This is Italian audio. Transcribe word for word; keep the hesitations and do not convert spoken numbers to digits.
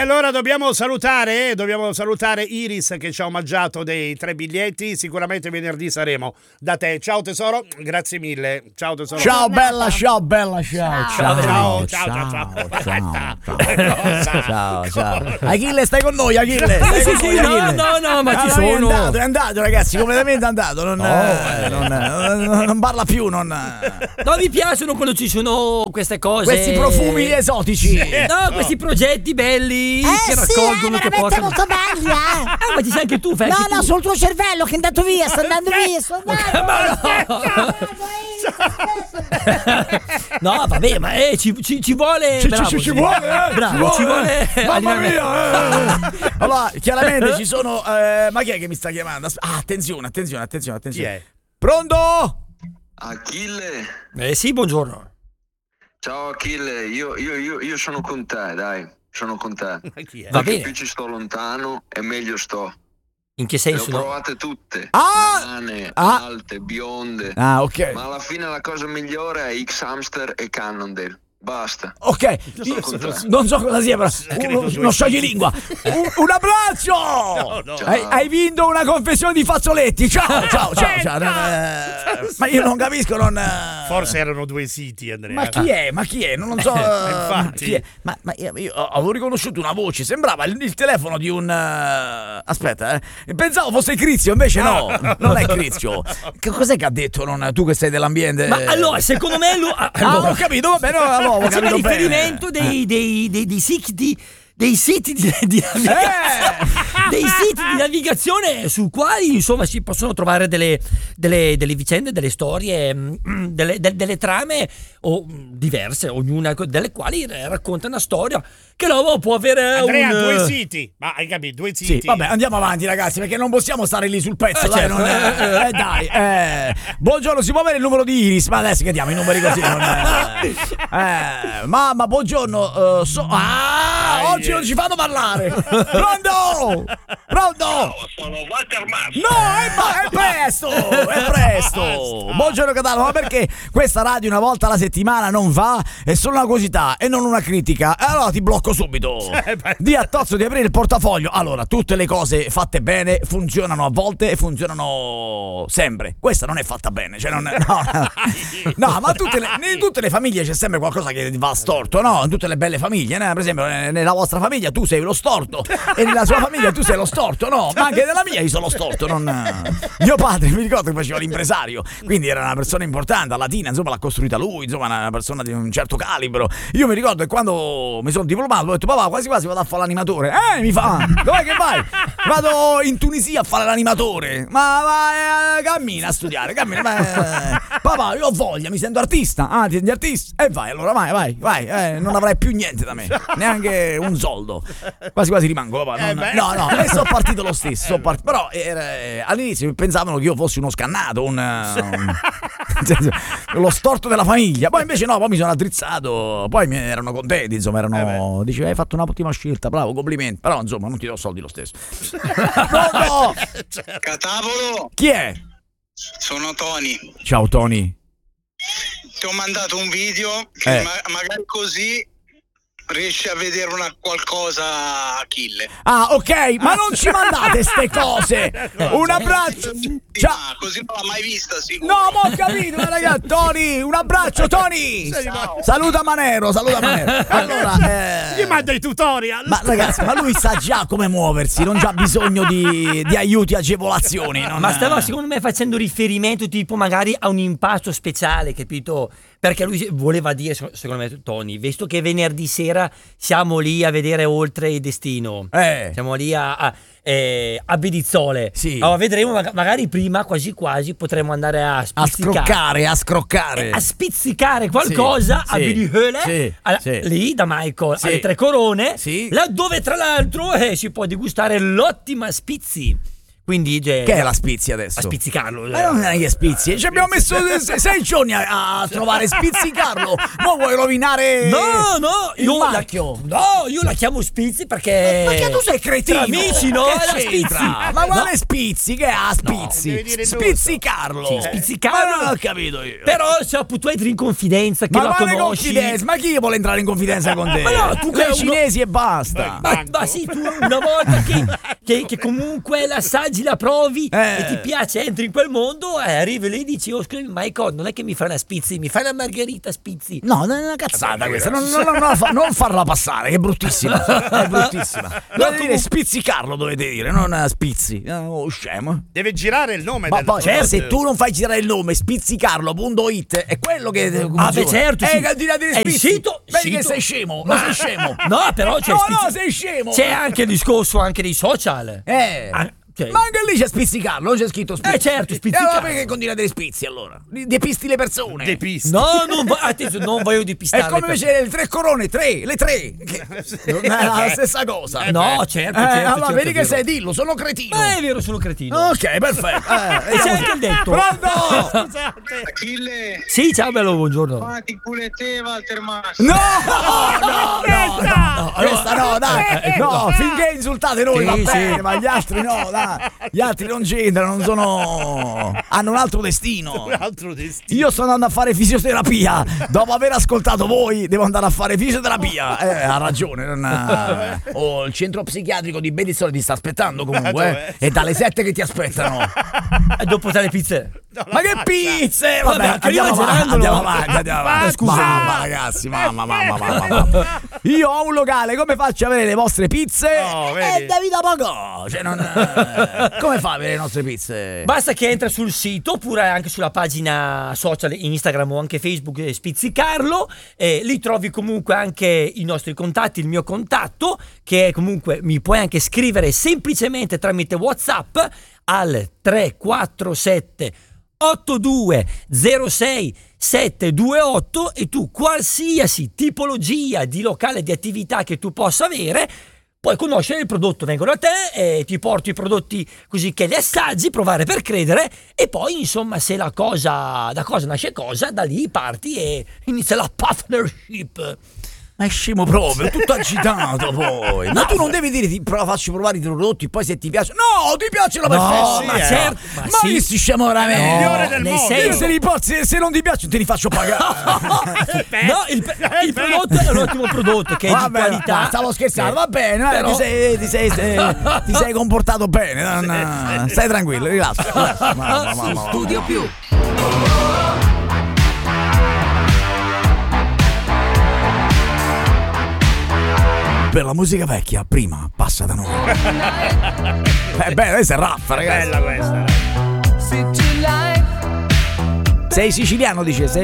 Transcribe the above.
allora dobbiamo salutare, dobbiamo salutare Iris che ci ha omaggiato dei tre biglietti. Sicuramente venerdì saremo da te. Ciao tesoro, grazie mille. Ciao tesoro. Ciao bella, ciao bella, ciao. Ciao, ciao, ciao, ciao, ciao. ciao. Ciao, ciao. Achille, stai con noi, Achille. Stai Sì, con sì, noi, no, Achille. no, no, ma ci Ah, no, sono. È andato, è andato, ragazzi, completamente andato. Non, eh, non, non, non parla più, non. Non mi piacciono quando ci sono queste cose. Questi profumi esotici. No, questi progetti belli Eh che sì, raccolgono, è che veramente portano. molto belli, eh. Ah, ma ci sei anche tu, fai No, anche no, tu. sul tuo cervello che è andato via, sta andando via, sta andando. Ma no. No, vabbè, ma eh, ci, ci, ci vuole. Ci, bravo, ci, ci, ci sì. vuole, eh? Bravo, ci vuole. Mamma animale- mia, eh. Allora, chiaramente ci sono. Eh, ma chi è che mi sta chiamando? Asp- Ah, attenzione, attenzione, attenzione, attenzione. Chi è? Pronto? Achille, Eh sì, buongiorno. ciao Achille, io, io, io, io sono con te, dai, sono con te. Ma chi è? Va Perché bene. più ci sto lontano e meglio sto. In che Le ho senso? No? provate tutte, Ah! nane, Ah! alte, bionde, Ah, ok. ma alla fine la cosa migliore è X-Hamster e Cannondale. Basta. Ok, Sono con te. non so cosa sia, però Credo uno, due uno scioglilingua. Un, un abbraccio! No, no. Hai, hai vinto una confessione di fazzoletti. Ciao, ciao, ciao. ciao. Non, eh, ma io non capisco, non. eh, Forse erano due siti, Andrea. Ma chi è? Ma chi è? Non, non so. eh, infatti. chi è? Ma, ma io, io avevo riconosciuto una voce, sembrava il, il telefono di un. eh, aspetta, eh. Pensavo fosse Crizio, invece no, non è Crizio. Che cos'è che ha detto non, tu che sei dell'ambiente? Ma allora, secondo me lui. Ah, Ah, ho capito, va bene, allora ho C'era capito bene. riferimento dei, dei, dei, dei siti dei siti di, di navigazione Eh! dei siti di navigazione su quali insomma si possono trovare delle, delle, delle vicende, delle storie, mm, delle, de- delle trame o mm, diverse, ognuna delle quali racconta una storia che l'uomo può avere Andrea, un, due siti. Ma hai capito, due siti. Sì, vabbè, andiamo avanti, ragazzi, perché non possiamo stare lì sul pezzo, Eh, dai, certo. non è- eh, dai. eh. Buongiorno, si può avere il numero di Iris? Ma adesso che diamo i numeri così? Non è- eh, mamma, buongiorno. eh, so- ah, oggi non ci fanno parlare. Pronto? Pronto? Sono Walter Marsh. No, è, ma- è presto, è presto. Buongiorno Catalano, ma perché questa radio una volta alla settimana non va? È solo una curiosità e non una critica. E allora ti blocco subito. Di a Tozzo di aprire il portafoglio. Allora, tutte le cose fatte bene funzionano a volte e funzionano sempre. Questa non è fatta bene, cioè non no, no, no, ma tutte le, in tutte le famiglie c'è sempre qualcosa che va storto, no? In tutte le belle famiglie, né? Per esempio, nella vostra famiglia tu sei lo storto e nella sua famiglia tu sei lo storto, no? Ma anche nella mia io sono lo storto, non. Mio padre mi ricordo che faceva l'impresario, quindi era una persona importante, a Latina, insomma l'ha costruita lui, insomma una persona di un certo calibro. Io mi ricordo che quando mi sono diplomato ho detto papà quasi quasi vado a fare l'animatore. Eh mi fa, dov'è che vai? Vado in Tunisia a fare l'animatore. Ma vai, eh, cammina a studiare, cammina. Ma, eh, papà io ho voglia, mi sento artista. Ah ti senti artista? E vai allora vai vai vai, eh, non avrai più niente da me, neanche un soldo. Quasi quasi rimango papà. Non, Eh beh. no no, e sono partito lo stesso, sono part- però eh, all'inizio pensavano che io fossi uno scannato, un, eh, un nel senso, lo storto della famiglia. Poi invece no, poi mi sono addrizzato, poi mi erano contenti, insomma, erano Eh diceva hai fatto un'ottima scelta, bravo, complimenti. Però insomma non ti do soldi lo stesso. No, no. Catavolo, Chi è? sono Tony. Ciao Tony. Ti ho mandato un video che Eh. ma- magari così riesci a vedere una qualcosa, Achille. Ah, ok, ma non ci mandate ste cose. Un abbraccio. Ciao. Ah, così non l'ha mai vista, sicuro. No, ma ho capito, ma raga, Tony, un abbraccio, Tony. Saluta Manero, saluta Manero. Allora, Gli eh, manda i tutorial. ma ragazzi, ma lui sa già come muoversi, non c'ha bisogno di, di aiuti, agevolazioni. Non ma stava secondo me facendo riferimento tipo magari a un impasto speciale, capito? Perché lui voleva dire, secondo me, Tony, visto che venerdì sera siamo lì a vedere Oltre il Destino, Eh. siamo lì a, a, eh, a Bedizzole, Sì. allora vedremo, mag- magari prima quasi quasi potremmo andare a A spizzicare, scroccare, a scroccare. a spizzicare qualcosa Sì, a sì, Bedizzole, sì, alla- sì. lì da Michael, Sì. alle Tre Corone, Sì. là dove tra l'altro eh, si può degustare l'ottima Spizzi. Quindi Che è la spizia adesso? A spizzicarlo. Ma non è che spizzi, ci abbiamo messo se- sei giorni a, a trovare spizzicarlo. Ma vuoi rovinare No, no, il io la, marchio? no, io la chiamo Spizzi perché Perché tu sei cretino. Tra amici, no? Che È la c'entra? Spizzi. Ma quale No. spizzi? Che ha spizzi? devi dire giusto. Spizzicarlo. Sì, spizzicarlo. Ma non ho capito io. Però cioè, tu entri in confidenza che ma la quale conosci. confidenza? Ma chi vuole entrare in confidenza con te? Ma no, tu che Lei uno- cinesi e basta. Ma, ma sì, tu una volta che, che, che comunque l'assaggi, la provi Eh. e ti piace, entri in quel mondo, eh, arrivi lì e dici, oh scusi, ma ecco, non è che mi fai una Spizzi, mi fai una margherita Spizzi. No, non è una cazzata questa, non, non, non, non fa- non farla passare, che è bruttissima. È bruttissima. Dovete dire spizzicarlo, dovete dire, non spizzi. Oh, scemo. Deve girare il nome Ma del poi, prodotto. se tu non fai girare il nome, spizzicarlo punto it è quello che. Ah, beh, certo, Eh, sì. che di là di È il spizzi. sito- Vedi sito- che sei scemo, Ma- non sei scemo. No, però c'è No, spizzi- no, sei scemo. C'è anche il discorso anche dei social. Eh. Ah, cioè- Ma anche lì c'è spizzicarlo, non c'è scritto spizzi. Eh, certo, E spizzicarlo. allora perché continui a dire spizzi allora? Depisti le persone. Depisti. No, non, vo- attenzione, non voglio È depistare. come invece le tre corone, tre, le tre. Che non è la stessa cosa. No, certo, Eh, certo. allora certo, vedi è che vero. sei, dillo, sono cretino. Ma è vero, sono cretino. Ok, perfetto. Eh, E c'è anche il detto. Pronto? Achille, Sì, ciao bello, buongiorno. fatti pure te, Walter Massi. No, no, no, no, questa no, dai, no, finché insultate noi va Sì, bene, sì. ma gli altri no, dai, gli altri non c'entrano, non sono, hanno un altro destino. Un altro destino. Io sto andando a fare fisioterapia, dopo aver ascoltato voi devo andare a fare fisioterapia. Eh, ha ragione, non... oh, il centro psichiatrico di Bedizzole ti sta aspettando comunque, eh? È dalle sette che ti aspettano. E dopo te le pizze. Ma che pizze! Vabbè, Vabbè, anche andiamo lì avanti, mangeranno. andiamo avanti, andiamo avanti. Scusa. Mamma ragazzi, mamma, mamma, mamma, mamma. Io ho un locale, come faccio a avere le vostre pizze? Oh, Eh, vedi? Davide Poco. Cioè, non... Come fa a avere le nostre pizze? Basta che entra sul sito oppure anche sulla pagina social Instagram o anche Facebook eh, Spizzicarlo, e lì trovi comunque anche i nostri contatti, il mio contatto, che comunque mi puoi anche scrivere semplicemente tramite WhatsApp al tre quattro sette otto due zero sei sette due otto, e tu qualsiasi tipologia di locale, di attività che tu possa avere, puoi conoscere il prodotto, vengono a te e ti porto i prodotti così che li assaggi, provare per credere, e poi insomma se la cosa, da cosa nasce cosa, da lì parti e inizia la partnership. Ma è scemo proprio, è tutto agitato poi. Ma tu non devi dire ti pro- faccio provare i tuoi prodotti, poi se ti piace. No, ti piacciono per No, forza. ma eh. certo, ma Ma sì. che si scemo veramente. È il migliore del nel mondo. senso- Io se, li posso- se, se non ti piacciono te li faccio pagare. No, il, il prodotto è un ottimo prodotto che è di Vabbè, qualità. no, stavo scherzando, va bene, eh, Però- ti, sei, ti, sei, eh, ti sei comportato bene. Non, stai tranquillo, rilassa. rilassa. Mamma, mamma, mamma. Studio più. Per la musica vecchia, prima passa da noi. È bello, questo è rap, ragazzi. Bella questa. Sei siciliano, dice, sei?